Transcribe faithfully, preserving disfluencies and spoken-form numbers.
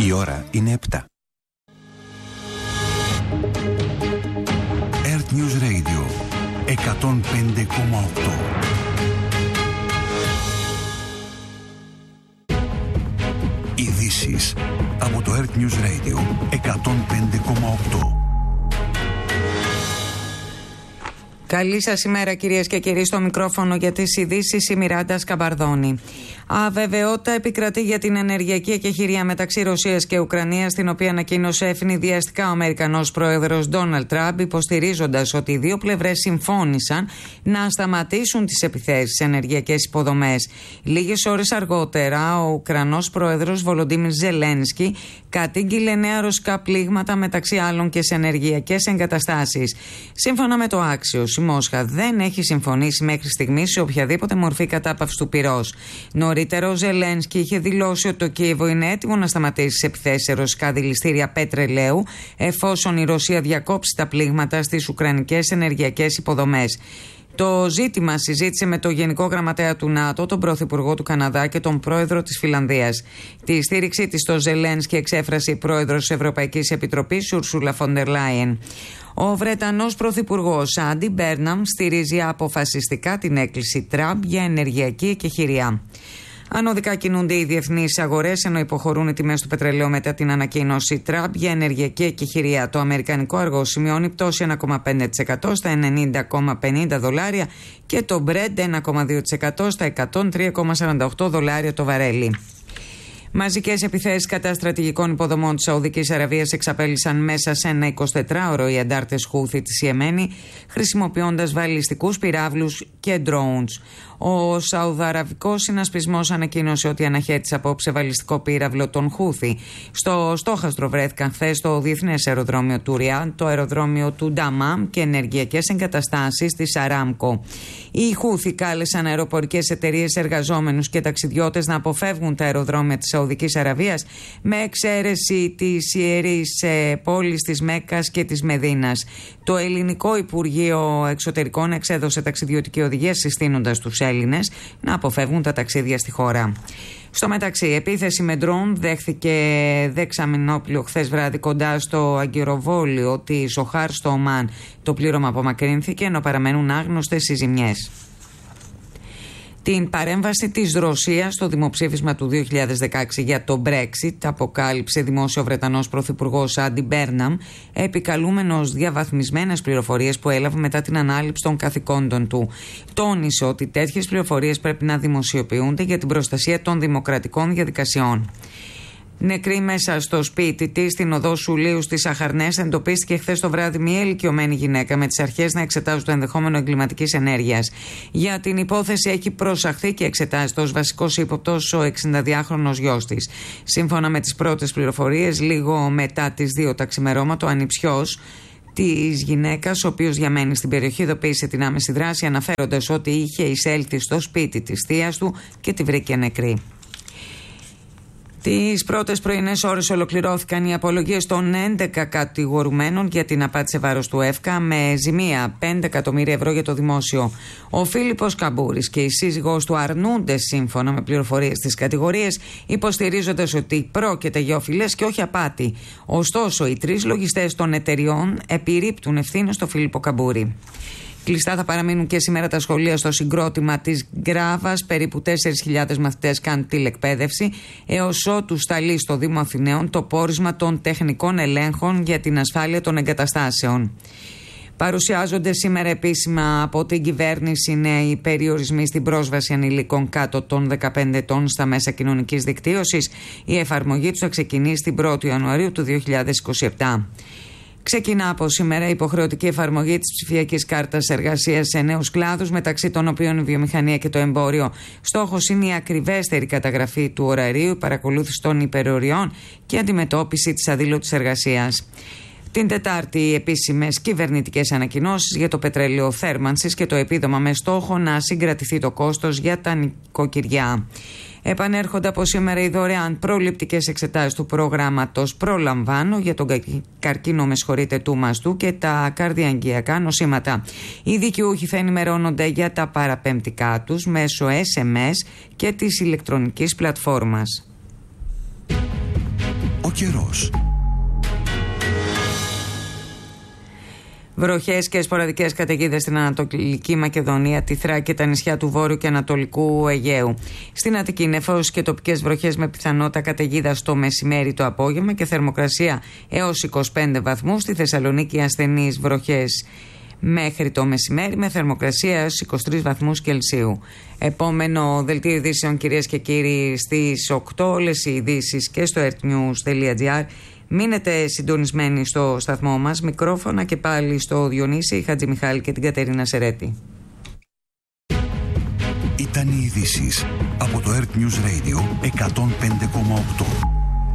Η ώρα είναι επτά. Earth News Radio εκατόν πέντε κόμμα οκτώ. Ειδήσεις από το Earth News Radio εκατόν πέντε κόμμα οκτώ. Καλή σας ημέρα, κυρίες και κύριοι. Στο μικρόφωνο για τις ειδήσεις η Μιράντα Σκαμπαρδόνη. Αβεβαιότητα επικρατεί για την ενεργειακή εκεχηρία μεταξύ Ρωσίας και Ουκρανίας, την οποία ανακοίνωσε ευνηδιαστικά ο Αμερικανός πρόεδρος Ντόναλντ Τραμπ, υποστηρίζοντας ότι οι δύο πλευρές συμφώνησαν να σταματήσουν τις επιθέσεις σε ενεργειακές υποδομές. Λίγες ώρες αργότερα, ο Ουκρανός πρόεδρος Βολοντίμιρ Ζελένσκι κατήγγειλε νέα ρωσικά πλήγματα, μεταξύ άλλων και σε ενεργειακές εγκαταστάσεις. Σύμφωνα με το Axios, η Μόσχα δεν έχει συμφωνήσει μέχρι στιγμής σε οποιαδήποτε μορφή κατάπαυσης του πυρός. Νωρίτερα, ο Ζελένσκι είχε δηλώσει ότι το Κίεβο είναι έτοιμο να σταματήσει τις επιθέσεις σε ρωσικά δηληστήρια πετρελαίου, εφόσον η Ρωσία διακόψει τα πλήγματα στις ουκρανικές ενεργειακές υποδομές. Το ζήτημα συζήτησε με τον Γενικό Γραμματέα του ΝΑΤΟ, τον Πρωθυπουργό του Καναδά και τον Πρόεδρο της Φινλανδίας. Τη στήριξή της στο Ζελένσκι εξέφρασε η Πρόεδρος της Ευρωπαϊκής Επιτροπής, Ούρσουλα φον ντερ Λάιεν. Ο Βρετανός Πρωθυπουργός Άντι Μπέρναμ στηρίζει αποφασιστικά την έκκληση Τραμπ για ενεργειακή εκεχηρία. Ανωδικά κινούνται οι διεθνείς αγορές, ενώ υποχωρούν οι τιμές του πετρελαίου μετά την ανακοίνωση Τραμπ για ενεργειακή εκεχηρία. Το αμερικανικό αργό σημειώνει πτώση ένα κόμμα πέντε τοις εκατό στα ενενήντα κόμμα πενήντα δολάρια και το Brent ένα κόμμα δύο τοις εκατό στα εκατόν τρία κόμμα σαράντα οκτώ δολάρια το βαρέλι. Μαζικές επιθέσεις κατά στρατηγικών υποδομών της Σαουδικής Αραβίας εξαπέλυσαν μέσα σε ένα εικοσιτετράωρο οι αντάρτες Χούθη της Ιεμένη, χρησιμοποιώντας βαλιστικούς πυράβλους και drones. Ο Σαουδαραβικός συνασπισμός ανακοίνωσε ότι αναχέτησε απόψε βαλιστικό πύραυλο των Χούθη. Στο στόχαστρο βρέθηκαν χθες το διεθνές αεροδρόμιο του Ριάντ, το αεροδρόμιο του Νταμάμ και ενεργειακές εγκαταστάσεις της Αράμκο. Οι Χούθη κάλεσαν αεροπορικές εταιρείες, εργαζόμενους και ταξιδιώτες να αποφεύγουν τα αεροδρόμια της Σαουδικής Αραβίας, με εξαίρεση της ιερής ε, πόλης της Μέκκας και της Μεδίνας. Το Ελληνικό Υπουργείο Εξωτερικών εξέδωσε ταξιδιωτική οδηγία, συστήνοντας τους Έλληνες να αποφεύγουν τα ταξίδια στη χώρα. Στο μεταξύ, επίθεση με ντρόουν δέχθηκε δεξαμηνόπλιο χθες βράδυ κοντά στο αγκυροβόλιο της Οχάρ στο Ομάν. Το πλήρωμα απομακρύνθηκε, ενώ παραμένουν άγνωστες οι ζημιές. Την παρέμβαση της Ρωσίας στο δημοψήφισμα του δύο χιλιάδες δεκαέξι για το Brexit αποκάλυψε δημόσιο Βρετανός Πρωθυπουργός Άντι Μπέρναμ, επικαλούμενος διαβαθμισμένες πληροφορίες που έλαβε μετά την ανάληψη των καθηκόντων του. Τόνισε ότι τέτοιες πληροφορίες πρέπει να δημοσιοποιούνται για την προστασία των δημοκρατικών διαδικασιών. Νεκρή μέσα στο σπίτι της, στην οδό Σουλίου στις Αχαρνές, εντοπίστηκε χθες το βράδυ μια ηλικιωμένη γυναίκα, με τις αρχές να εξετάζουν το ενδεχόμενο εγκληματικής ενέργειας. Για την υπόθεση έχει προσαχθεί και εξετάζεται ως βασικός ύποπτος ο εξηνταδυάχρονος γιος της. Σύμφωνα με τις πρώτες πληροφορίες, λίγο μετά τις δύο τα ξημερώματα, ο ανιψιός της γυναίκας, ο οποίος διαμένει στην περιοχή, ειδοποίησε την άμεση δράση, αναφέροντας ότι είχε εισέλθει στο σπίτι της θείας του και τη βρήκε νεκρή. Τις πρώτες πρωινές ώρες ολοκληρώθηκαν οι απολογίες των έντεκα κατηγορουμένων για την απάτη σε βάρος του ΕΦΚΑ, με ζημία πέντε εκατομμύρια ευρώ για το δημόσιο. Ο Φίλιππος Καμπούρης και η σύζυγός του αρνούνται σύμφωνα με πληροφορίες στις κατηγορίες, υποστηρίζοντας ότι πρόκειται για οφειλές και όχι απάτη. Ωστόσο, οι τρεις λογιστές των εταιριών επιρρύπτουν ευθύνες στο Φίλιππο Καμπούρη. Κλειστά θα παραμείνουν και σήμερα τα σχολεία στο συγκρότημα της Γκράβας. Περίπου τέσσερις χιλιάδες μαθητές κάνουν τηλεκπαίδευση, έως ότου σταλεί στο Δήμο Αθηναίων το πόρισμα των τεχνικών ελέγχων για την ασφάλεια των εγκαταστάσεων. Παρουσιάζονται σήμερα επίσημα από την κυβέρνηση νέοι περιορισμοί στην πρόσβαση ανηλίκων κάτω των δεκαπέντε ετών στα μέσα κοινωνικής δικτύωσης. Η εφαρμογή τους θα ξεκινήσει την πρώτη Ιανουαρίου του δύο χιλιάδες είκοσι επτά. Ξεκινά από σήμερα η υποχρεωτική εφαρμογή της ψηφιακής κάρτας εργασίας σε νέους κλάδους, μεταξύ των οποίων η βιομηχανία και το εμπόριο. Στόχος είναι η ακριβέστερη καταγραφή του ωραρίου, η παρακολούθηση των υπεροριών και η αντιμετώπιση της αδήλωτης εργασίας. Την Τετάρτη, οι επίσημες κυβερνητικές ανακοινώσεις για το πετρέλαιο θέρμανσης και το επίδομα, με στόχο να συγκρατηθεί το κόστος για τα νοικοκυριά. Επανέρχονται από σήμερα οι δωρεάν προληπτικές εξετάσεις του προγράμματος Προλαμβάνω για τον καρκίνο με συγχωρείτε του μαστού και τα καρδιαγγειακά νοσήματα. Οι δικαιούχοι θα ενημερώνονται για τα παραπεμπτικά τους μέσω ες εμ ες και της ηλεκτρονικής πλατφόρμας. καιρός. Βροχές και σποραδικές καταιγίδες στην Ανατολική Μακεδονία, τη Θράκη και τα νησιά του Βόρειου και Ανατολικού Αιγαίου. Στην Αττική νεφός και τοπικές βροχές με πιθανότητα καταιγίδα στο μεσημέρι το απόγευμα και θερμοκρασία έως είκοσι πέντε βαθμούς. Στη Θεσσαλονίκη ασθενείς βροχές μέχρι το μεσημέρι με θερμοκρασία έως είκοσι τρεις βαθμούς Κελσίου. Επόμενο δελτίο ειδήσεων, κυρίες και κύριοι, στις οκτώ. Όλες οι ειδήσεις και στο earthnews τελεία gr. Μείνετε συντονισμένοι στο σταθμό μας. Μικρόφωνα και πάλι στο Διονύση Χατζημιχάλη και την Κατερίνα Σερέτη. Ήταν οι ειδήσεις από το Earth News Radio εκατόν πέντε κόμμα οκτώ.